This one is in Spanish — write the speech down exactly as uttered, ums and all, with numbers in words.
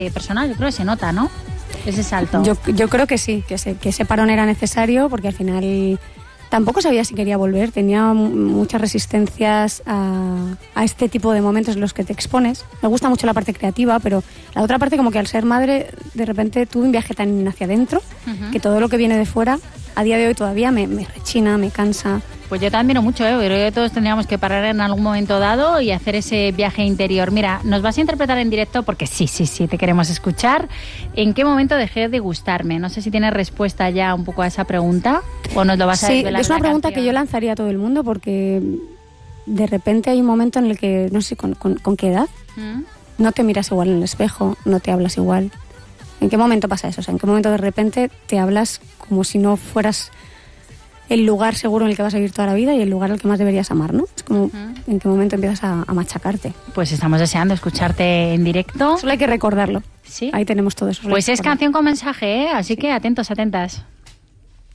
personal, yo creo que se nota, ¿no? Ese salto. Yo, yo creo que sí, que ese, que ese parón era necesario porque al final tampoco sabía si quería volver. Tenía muchas resistencias a, a este tipo de momentos en los que te expones. Me gusta mucho la parte creativa, pero la otra parte, como que al ser madre, de repente tuve un viaje tan hacia adentro uh-huh. que todo lo que viene de fuera, a día de hoy todavía me, me rechina, me cansa. Pues yo te admiro mucho, ¿eh? Creo que todos tendríamos que parar en algún momento dado y hacer ese viaje interior. Mira, nos vas a interpretar en directo porque sí, sí, sí, te queremos escuchar. ¿En qué momento dejé de gustarme? No sé si tienes respuesta ya un poco a esa pregunta o nos lo vas a desvelar. Sí, es una pregunta canción. Que yo lanzaría a todo el mundo porque de repente hay un momento en el que, no sé, ¿con, con, con qué edad? ¿Mm? No te miras igual en el espejo, no te hablas igual. ¿En qué momento pasa eso? O sea, ¿en qué momento de repente te hablas como si no fueras el lugar seguro en el que vas a vivir toda la vida y el lugar al que más deberías amar, ¿no? Es como, uh-huh. ¿en qué momento empiezas a, a machacarte? Pues estamos deseando escucharte en directo. Solo hay que recordarlo. Sí. Ahí tenemos todo eso. Pues es canción con mensaje, ¿eh? Así sí. que atentos, atentas.